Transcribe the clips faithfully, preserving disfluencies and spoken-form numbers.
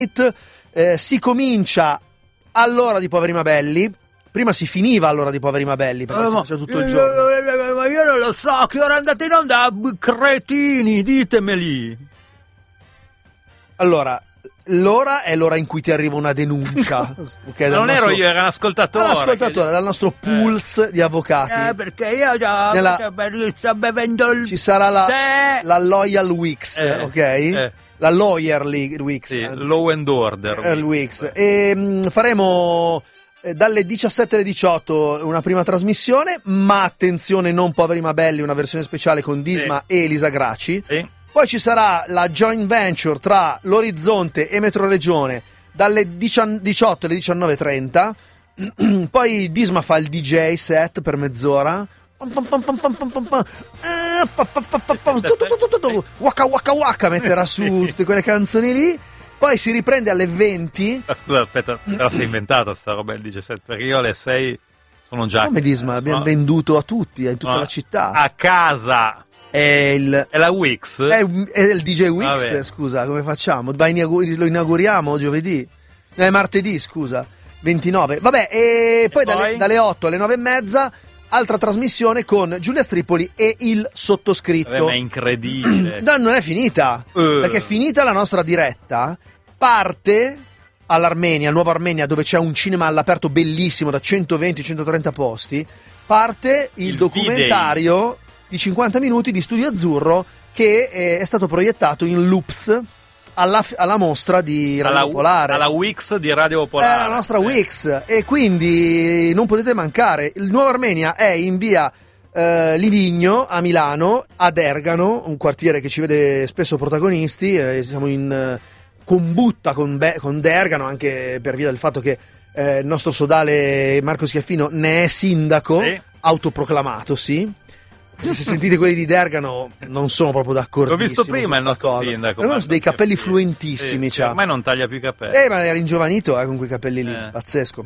eh, si comincia all'ora di Poveri ma Belli. Prima si finiva all'ora di Poveri ma Belli, perché eh, si faceva tutto il giorno. Ma io non lo so, che ora andate in onda, cretini, ditemeli. Allora, l'ora è l'ora in cui ti arriva una denuncia. Okay, non nostro, ero io, era un ascoltatore. L'ascoltatore, che... dal nostro pools eh. di avvocati. Eh, perché io già Nella... sto bevendo il... Ci sarà la, la Loyal Wix, eh, ok? Eh. La Lawyerly Wix. Sì, Law and Order. Eh, Wix. E mh, faremo... dalle diciassette alle diciotto una prima trasmissione, ma attenzione, non Poveri ma Belli, una versione speciale con Disma sì. e Elisa Graci. Sì. Poi ci sarà la joint venture tra l'Orizzonte e Metroregione dalle diciotto alle diciannove e trenta. Poi Disma fa il D J set per mezz'ora. Waka waka waka metterà su tutte quelle canzoni lì. Poi si riprende alle venti. Ma scusa, aspetta, te la sei inventata sta roba il diciassette? Perché io alle sei sono già... Come Disma? L'abbiamo no. venduto a tutti, in tutta no. la città. A casa! È il... È la Wix? È, è il D J Wix, Vabbè. scusa, come facciamo? Vai, lo inauguriamo giovedì? No, è martedì, scusa. ventinove. Vabbè, e, e poi, poi? Dalle, dalle otto alle nove e mezza... altra trasmissione con Giulia Stripoli e il sottoscritto. Vabbè, ma è incredibile. No, non è finita. Uh. Perché è finita la nostra diretta. Parte all'Armenia, Nuova Armenia, dove c'è un cinema all'aperto bellissimo da centoventi centotrenta posti. Parte il, il documentario video. di cinquanta minuti di Studio Azzurro che è stato proiettato in loops alla, alla mostra di Radio alla, Popolare. Alla Wix di Radio Popolare. È la nostra eh. Wix. E quindi non potete mancare. Il Nuova Armenia è in via eh, Livigno a Milano, ad Ergano, un quartiere che ci vede spesso protagonisti. Eh, siamo in eh, combutta con, Be- con Dergano, anche per via del fatto che eh, il nostro sodale Marco Schiaffino ne è sindaco, sì. autoproclamato, sì. Se sentite quelli di Dergano non sono proprio d'accordo. L'ho visto prima il nostro cosa. sindaco. Hanno dei capelli fluentissimi, sì, sì, c'ha. ormai non taglia più i capelli. Eh, ma era ingiovanito eh, con quei capelli lì, eh. pazzesco.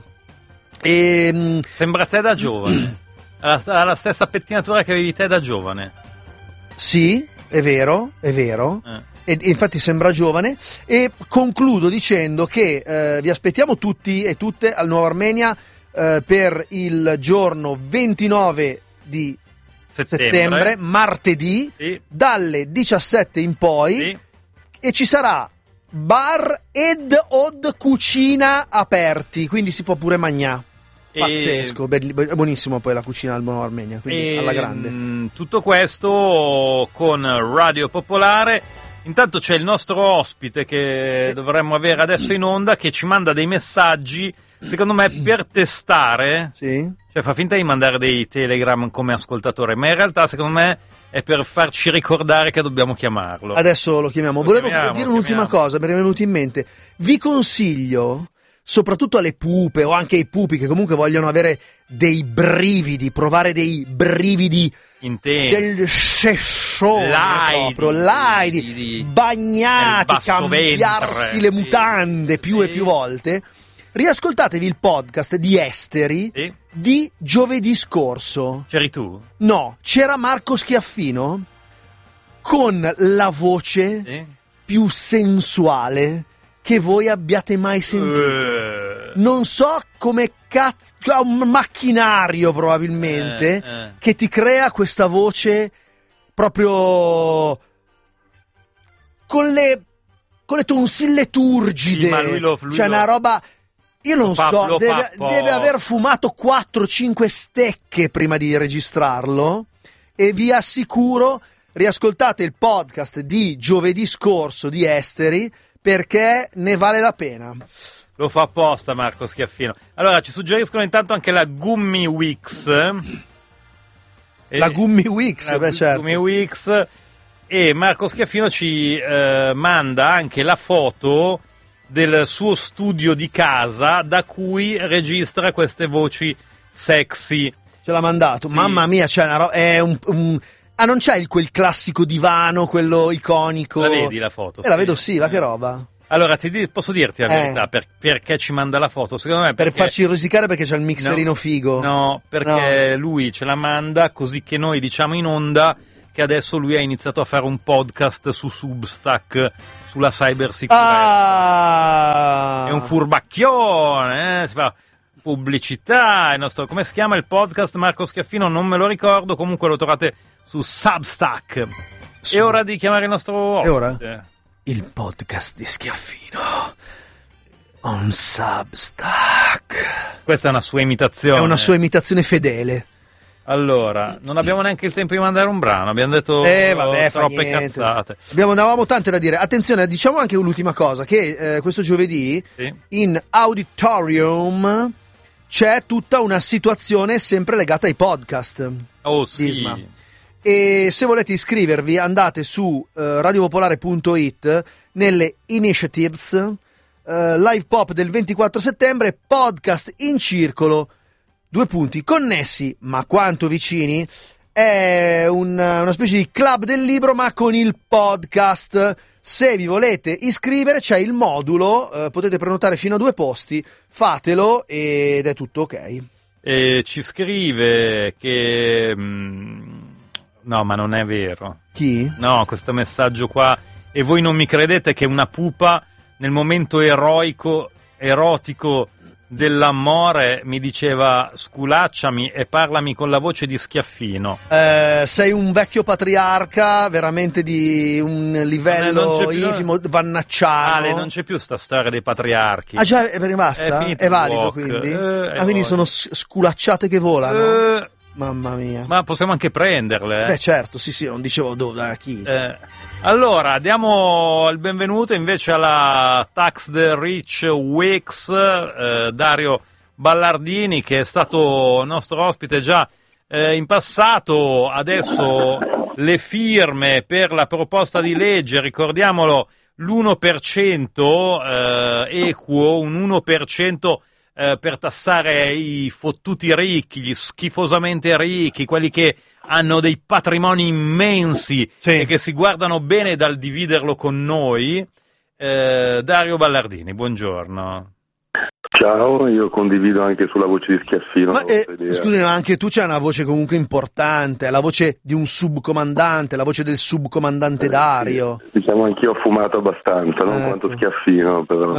E, sembra te da giovane. Ha la, la stessa pettinatura che avevi te da giovane. Sì, è vero, è vero. Eh. E, e infatti sembra giovane. E concludo dicendo che eh, vi aspettiamo tutti e tutte al Nuova Armenia eh, per il giorno ventinove di settembre, settembre martedì, sì. dalle diciassette in poi, sì. e ci sarà bar ed od cucina aperti, quindi si può pure mangiare. Pazzesco, e... buonissimo poi la cucina al Nuova Armenia, quindi e... alla grande. Tutto questo con Radio Popolare. Intanto c'è il nostro ospite che dovremmo avere adesso in onda, che ci manda dei messaggi, secondo me per testare, sì. cioè fa finta di mandare dei telegram come ascoltatore, ma in realtà secondo me è per farci ricordare che dobbiamo chiamarlo. Adesso lo chiamiamo. Lo Volevo chiamiamo, dire un'ultima chiamiamo. cosa, mi è venuto in mente. Vi consiglio, soprattutto alle pupe o anche ai pupi che comunque vogliono avere dei brividi, provare dei brividi intensi, del sessone proprio, laidi, bagnati, cambiarsi ventre, le mutande sì, più sì. e più volte. Riascoltatevi il podcast di Esteri sì. di giovedì scorso. C'eri tu? No, c'era Marco Schiaffino con la voce sì. più sensuale che voi abbiate mai sentito. Uh. Non so come cazzo, un macchinario probabilmente uh, uh. che ti crea questa voce proprio con le con le tonsille turgide, sì, ma lui lo, lui cioè lo... una roba. Io non fa, so, deve, fa, deve aver fumato quattro cinque stecche prima di registrarlo, e vi assicuro, riascoltate il podcast di giovedì scorso di Esteri, perché ne vale la pena. Lo fa apposta Marco Schiaffino. Allora, ci suggeriscono intanto anche la Gummy Wix. La Gummy Wix, la beh certo. Gummy Wix. E Marco Schiaffino ci eh, manda anche la foto del suo studio di casa da cui registra queste voci sexy. Ce l'ha mandato, sì. Mamma mia, c'è una ro- è un, un... Ah, non c'è il, quel classico divano, quello iconico? La vedi la foto? Eh, sì. La vedo sì, va che roba. Allora, ti di- posso dirti la verità, eh. per, perché ci manda la foto? Secondo me perché... Per farci rosicare perché c'è il mixerino no, figo. No, perché no. lui ce la manda così che noi diciamo in onda che adesso lui ha iniziato a fare un podcast su Substack sulla cybersicurezza. Ah! È un furbacchione, eh? Si fa pubblicità, il nostro, come si chiama il podcast, Marco Schiaffino? Non me lo ricordo, comunque lo trovate su Substack. Su. È ora di chiamare il nostro ospite. È ora? Il podcast di Schiaffino on Substack. Questa è una sua imitazione. È una sua imitazione fedele. Allora, non abbiamo neanche il tempo di mandare un brano, abbiamo detto eh, vabbè, troppe cazzate. Abbiamo, ne avevamo tante da dire. Attenzione, diciamo anche l'ultima cosa, che eh, questo giovedì sì. in Auditorium c'è tutta una situazione sempre legata ai podcast. Oh sì. Disma. E se volete iscrivervi andate su uh, radiopopolare punto it nelle initiatives, uh, live pop del ventiquattro settembre, podcast in circolo, due punti connessi ma quanto vicini, è un, una specie di club del libro ma con il podcast. Se vi volete iscrivere c'è il modulo, uh, potete prenotare fino a due posti, fatelo ed è tutto ok. E ci scrive che... Mh... No, ma non è vero. Chi? No, questo messaggio qua. E voi non mi credete che una pupa nel momento eroico, erotico dell'amore mi diceva sculacciami e parlami con la voce di Schiaffino. Eh, sei un vecchio patriarca veramente di un livello non infimo, vannacciano. Ale, non c'è più sta storia dei patriarchi. Ah già, è rimasta? È, è valido walk. quindi? Eh, ah, quindi sono sculacciate che volano? Eh, Mamma mia. Ma possiamo anche prenderle. Eh? Beh certo, sì sì, non dicevo dove, a chi. Eh, allora, diamo il benvenuto invece alla Tax the Rich Weeks, eh, Dario Ballardini, che è stato nostro ospite già eh, in passato. Adesso le firme per la proposta di legge, ricordiamolo, l'uno per cento eh, equo, un uno per cento Eh, per tassare i fottuti ricchi, gli schifosamente ricchi, quelli che hanno dei patrimoni immensi sì. e che si guardano bene dal dividerlo con noi. eh, Dario Ballardini, buongiorno. Ciao, io condivido anche sulla voce di Schiaffino. Ma eh, scusi, ma anche tu c'hai una voce comunque importante, la voce di un subcomandante, la voce del subcomandante eh, Dario. Sì. Diciamo anch'io ho fumato abbastanza, non ecco. quanto Schiaffino però.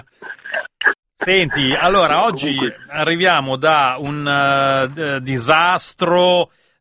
Senti, allora oggi arriviamo da un uh, disastro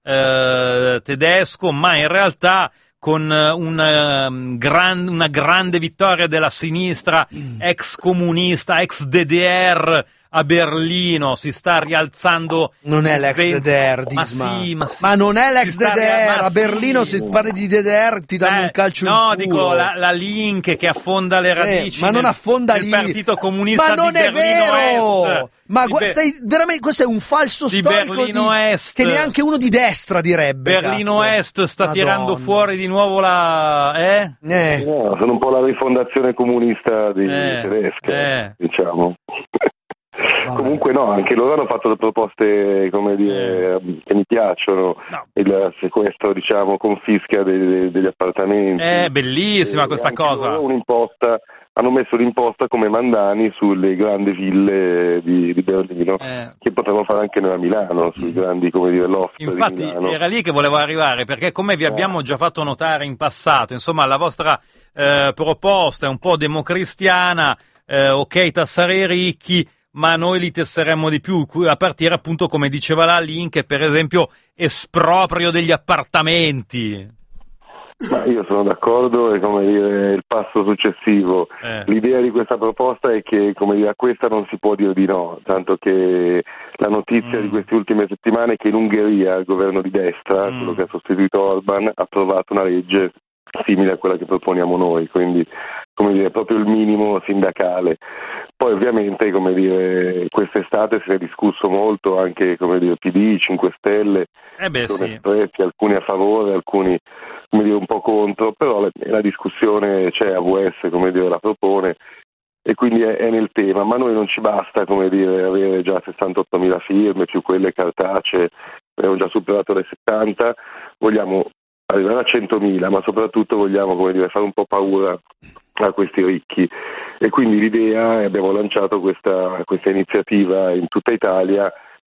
uh, tedesco, ma in realtà con una, um, gran, una grande vittoria della sinistra ex comunista, ex D D R a Berlino. Si sta rialzando. Non è l'ex D D R, Disma. Ma sì, ma sì. Ma non è l'ex D D R. A Berlino sì. se parli di D D R ti danno eh, un calcio no, in culo. No, dico la, la Link che affonda le radici. Eh, ma non nel, affonda nel lì. Partito Comunista ma non di è Berlino vero. Est. Ma di gu- Be- stai, veramente, questo è un falso di storico Berlino di, Est. che neanche uno di destra direbbe. Berlino cazzo. Est sta Madonna. tirando fuori di nuovo la. Eh? Eh. No, sono un po' la rifondazione comunista di eh. tedesca, eh. diciamo. Comunque no, anche loro hanno fatto le proposte, come dire, eh. che mi piacciono, no. il sequestro, diciamo, confisca dei, degli appartamenti. È bellissima e questa anche cosa. Loro un'imposta, hanno messo l'imposta come mandani sulle grandi ville di, di Berlino, eh. che potremmo fare anche noi a Milano, sui grandi, come dire, loft. Infatti di Milano. Era lì che volevo arrivare, perché come vi abbiamo già fatto notare in passato, insomma la vostra eh, proposta è un po' democristiana, eh, ok tassare i ricchi, ma noi li tesseremmo di più, a partire appunto, come diceva la Link, per esempio esproprio degli appartamenti. Ma io sono d'accordo, e come dire, il passo successivo, eh. l'idea di questa proposta è che, come dire, a questa non si può dire di no, tanto che la notizia mm. di queste ultime settimane è che in Ungheria il governo di destra, mm. quello che ha sostituito Orban, ha approvato una legge simile a quella che proponiamo noi, quindi come dire proprio il minimo sindacale. Poi ovviamente, come dire, quest'estate si è discusso molto anche, come dire, P D, cinque Stelle, eh beh, sono sì. espressi, alcuni a favore, alcuni, come dire, un po' contro, però la, la discussione c'è, A V S, come dire, la propone e quindi è, è nel tema, ma a noi non ci basta, come dire, avere già sessantottomila firme più quelle cartacee, abbiamo già superato le settanta, vogliamo arrivare a centomila, ma soprattutto vogliamo, come dire, fare un po' paura a questi ricchi, e quindi l'idea è, abbiamo lanciato questa, questa iniziativa in tutta Italia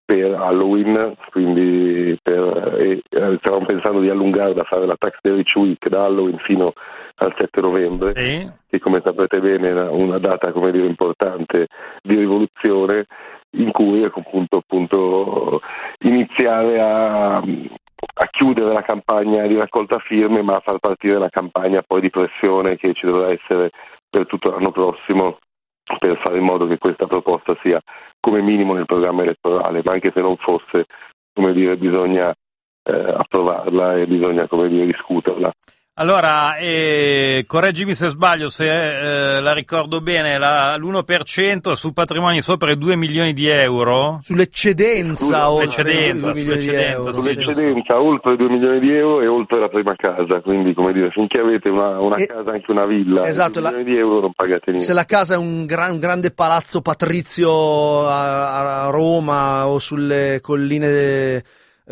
per Halloween, quindi per, e, eh, stavamo pensando di allungare da fare la Tax Day Rich Week da Halloween fino al sette novembre, sì. che come sapete bene è una data, come dire, importante di rivoluzione, in cui appunto, appunto iniziare a, a chiudere la campagna di raccolta firme, ma a far partire la campagna poi di pressione che ci dovrà essere per tutto l'anno prossimo, per fare in modo che questa proposta sia come minimo nel programma elettorale, ma anche se non fosse, come dire, bisogna eh, approvarla e bisogna, come dire, discuterla. Allora, eh, correggimi se sbaglio, se eh, la ricordo bene, la, l'uno per cento su patrimoni sopra i due milioni di euro? Sull'eccedenza, sull'eccedenza, oltre i due milioni di euro. Sull'eccedenza oltre due milioni di euro e oltre la prima casa, quindi come dire, finché avete una, una e, casa, anche una villa, esatto, due milioni di euro non pagate niente. Se la casa è un, gran, un grande palazzo patrizio a, a Roma o sulle colline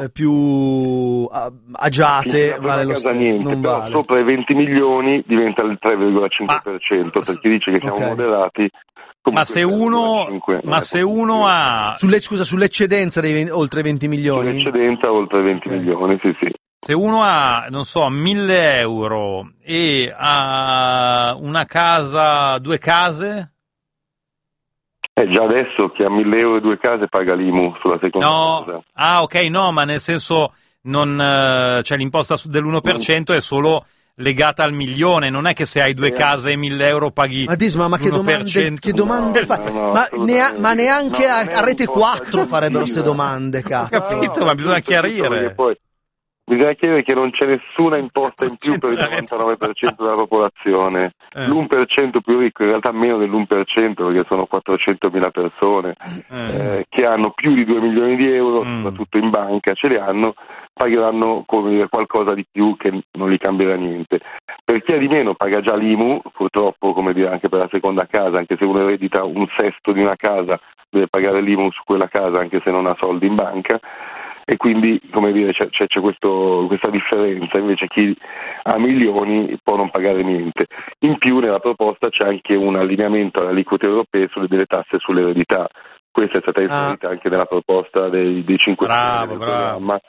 più agiate, vale lo stesso, niente, non però vale. Sopra i venti milioni diventa il tre virgola cinque per cento, per chi dice che siamo okay. moderati. Ma se uno, ma se uno ha... Sulle, scusa, sull'eccedenza dei venti, oltre i venti milioni? Sull'eccedenza oltre i venti okay. milioni, sì sì. Se uno ha, non so, mille euro e ha una casa, due case... Eh, già adesso chi ha mille euro e due case paga l'I M U sulla seconda no. casa. Ah, ok, no, ma nel senso, non, cioè l'imposta dell'uno per cento è solo legata al milione, non è che se hai due case e mille euro paghi ma Disma, ma che domande, che domande no, fa? no, no, ma, nea, ma neanche no, a, a Rete quattro farebbero queste domande, cazzo. Ho capito, no, ma bisogna chiarire. Poi bisogna chiedere che non c'è nessuna imposta in più per il novantanove per cento della popolazione. Eh. L'uno per cento più ricco, in realtà meno dell'uno per cento, perché sono quattrocentomila persone eh. Eh, che hanno più di due milioni di euro, mm. soprattutto in banca, ce li hanno, pagheranno, come dire, qualcosa di più che non gli cambierà niente. Per chi ha di meno paga già l'I M U, purtroppo, come dire, anche per la seconda casa, anche se uno eredita un sesto di una casa, deve pagare l'I M U su quella casa anche se non ha soldi in banca. E quindi, come dire, c'è, c'è, c'è questo, questa differenza, invece chi ha milioni può non pagare niente. In più nella proposta c'è anche un allineamento alle aliquote europee sulle delle tasse sull'eredità. Questa è stata inserita ah. anche nella proposta dei, dei cinque Stelle del programma,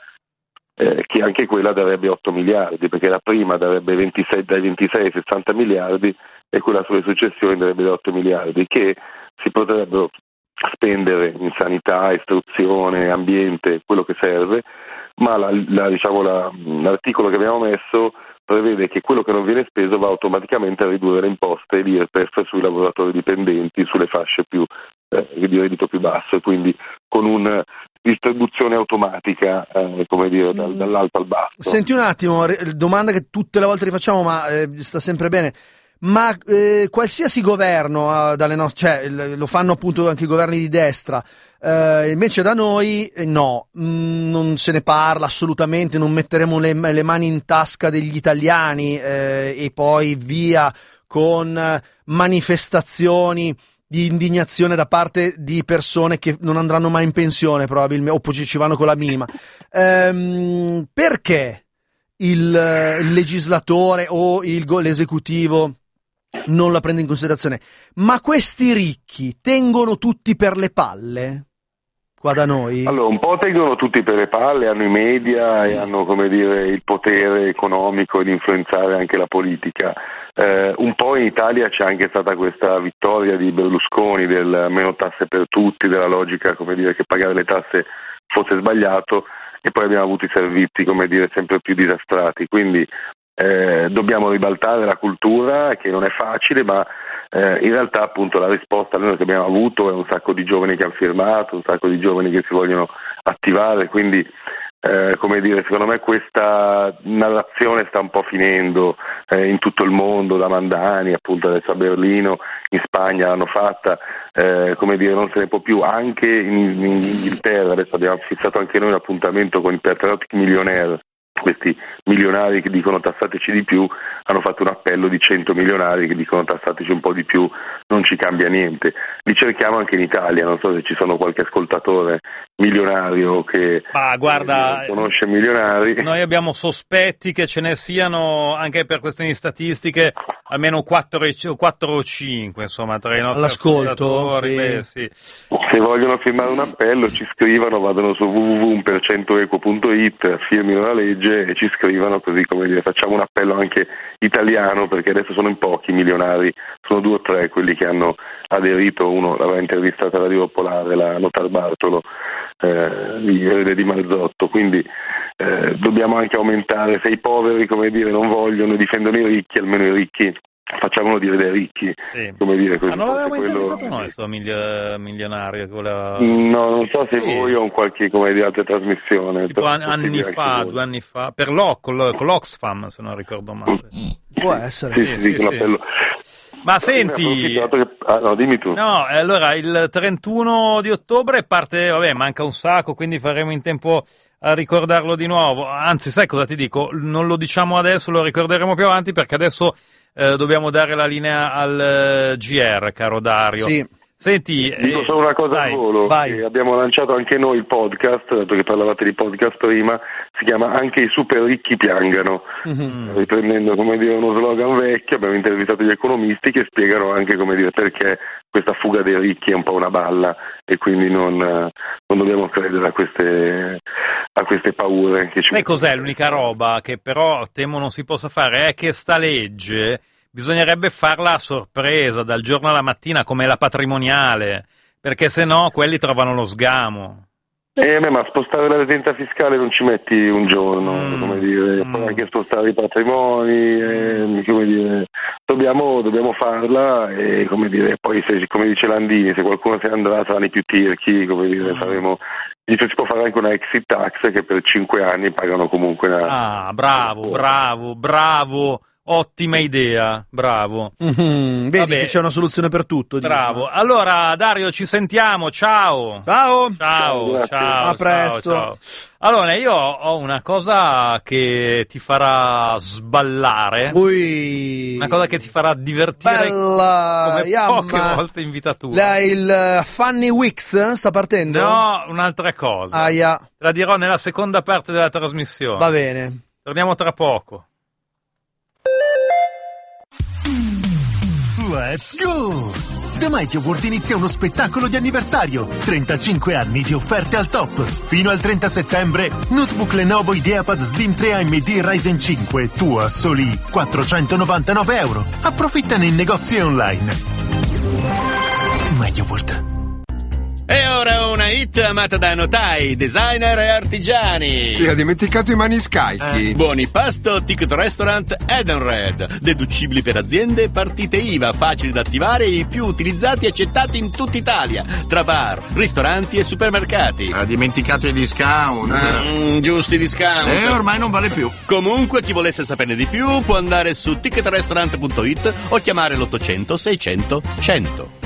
eh, che anche quella darebbe otto miliardi, perché la prima darebbe ventisei, dai ventisei ai sessanta miliardi e quella sulle successioni darebbe otto miliardi, che si potrebbero spendere in sanità, istruzione, ambiente, quello che serve, ma la, la, diciamo la, l'articolo che abbiamo messo prevede che quello che non viene speso va automaticamente a ridurre le imposte l'I R P E F sui lavoratori dipendenti, sulle fasce più eh, di reddito più basso, e quindi con una distribuzione automatica, eh, come dire, dal, dall'alto al basso. Senti un attimo, domanda che tutte le volte rifacciamo, ma eh, sta sempre bene. Ma eh, qualsiasi governo, eh, dalle no- cioè l- lo fanno appunto anche i governi di destra, eh, invece da noi eh, no, mm, non se ne parla assolutamente, non metteremo le, le mani in tasca degli italiani eh, e poi via con manifestazioni di indignazione da parte di persone che non andranno mai in pensione probabilmente, o ci vanno con la minima. Ehm, perché il, il legislatore o il, l'esecutivo non la prende in considerazione? Ma questi ricchi tengono tutti per le palle qua da noi? Allora, un po' tengono tutti per le palle, hanno i media e hanno, come dire, il potere economico di influenzare anche la politica. Eh, un po' in Italia c'è anche stata questa vittoria di Berlusconi del meno tasse per tutti, della logica, come dire, che pagare le tasse fosse sbagliato, e poi abbiamo avuto i servizi, come dire, sempre più disastrati. Quindi Eh, dobbiamo ribaltare la cultura, che non è facile, ma eh, in realtà appunto la risposta che abbiamo avuto è un sacco di giovani che hanno firmato, un sacco di giovani che si vogliono attivare, quindi eh, come dire, secondo me questa narrazione sta un po' finendo eh, in tutto il mondo, da Mandani appunto adesso a Berlino, in Spagna l'hanno fatta, eh, come dire, non se ne può più, anche in, in Inghilterra adesso abbiamo fissato anche noi un appuntamento con il Patriotic Millionaire, questi milionari che dicono tassateci di più hanno fatto un appello di cento milionari che dicono tassateci un po' di più, non ci cambia niente. Li cerchiamo anche in Italia, non so se ci sono qualche ascoltatore milionario che ah, guarda, eh, conosce milionari. Noi abbiamo sospetti che ce ne siano, anche per questioni statistiche, almeno quattro o cinque, insomma, tra i nostri all'ascolto, ascoltatori. sì. Beh, sì. Se vogliono firmare un appello ci scrivano, vadano su w w w punto percentoequo punto i t, firmino la legge e ci scrivano, così come dire facciamo un appello anche italiano, perché adesso sono in pochi milionari, sono due o tre quelli che hanno aderito. Uno l'aveva intervistata a Radio Popolare, la Notar Bartolo, eh, di Erede di Marzotto, quindi eh, dobbiamo anche aumentare. Se i poveri, come dire, non vogliono, difendono i ricchi, almeno i ricchi facciamolo dire dai ricchi, sì. Come dire, così. Ma non l'avevamo quello... intervistato noi, sto milio- milionario che voleva... No, non so se sì. voi o in qualche, come dire, altra trasmissione. Tipo an- anni fa, due anni fa, per l'O C, con, con l'Oxfam, se non ricordo male. Può essere. Sì, sì, sì, sì, sì. Ma senti, che... ah, no, dimmi tu. No, allora il trentuno di ottobre parte, vabbè, manca un sacco, quindi faremo in tempo a ricordarlo di nuovo. Anzi, sai cosa ti dico? Non lo diciamo adesso, lo ricorderemo più avanti, perché adesso eh, dobbiamo dare la linea al uh, G R, caro Dario. Sì. Senti, dico eh, solo una cosa dai, al volo, che abbiamo lanciato anche noi il podcast, dato che parlavate di podcast prima, si chiama Anche i super ricchi piangano, mm-hmm. riprendendo, come dire, uno slogan vecchio. Abbiamo intervistato gli economisti che spiegano anche, come dire, perché questa fuga dei ricchi è un po' una balla e quindi non, non dobbiamo credere a queste, a queste paure che ci sai cos'è l'unica roba che però temo non si possa fare? È che sta legge bisognerebbe farla a sorpresa, dal giorno alla mattina, come la patrimoniale, perché se no quelli trovano lo sgamo. Eh, beh, ma spostare la residenza fiscale non ci metti un giorno, mm. come dire, mm. poi anche spostare i patrimoni, eh, come dire, dobbiamo, dobbiamo farla e, come dire, poi se, come dice Landini, se qualcuno se ne andrà saranno i più tirchi, come dire, mm. faremo... Si può fare anche una exit tax che per cinque anni pagano comunque una... Ah, bravo, bravo, bravo. Ottima idea, bravo. Mm-hmm, vedi Vabbè. Che c'è una soluzione per tutto. Bravo. Diciamo. Allora, Dario, ci sentiamo. Ciao. Ciao. Ciao. Ciao. A presto. Ciao, ciao. Allora, io ho una cosa che ti farà sballare. Ui. Una cosa che ti farà divertire. Bella. Come Yamma. poche volte in vita tua. La, il Funny Wix sta partendo? No, un'altra cosa. Aia. Te la dirò nella seconda parte della trasmissione. Va bene. Torniamo tra poco. Let's go! Da Mighty Award inizia uno spettacolo di anniversario. trentacinque anni di offerte al top. Fino al trenta settembre, notebook Lenovo IdeaPad Slim tre A M D Ryzen cinque, tu a soli quattrocentonovantanove euro. Approfittane in negozi e online. Mighty Award. E ora una hit amata da notai, designer e artigiani. Sì, ha dimenticato i maniscalchi. Eh. Buoni pasto, Ticket Restaurant Edenred. Deducibili per aziende, partite I V A, facili da attivare e i più utilizzati e accettati in tutta Italia. Tra bar, ristoranti e supermercati. Ha dimenticato i discount. Mm, giusti discount. E ormai non vale più. Comunque, chi volesse saperne di più può andare su ticket restaurant punto it o chiamare l'ottocento seicento cento.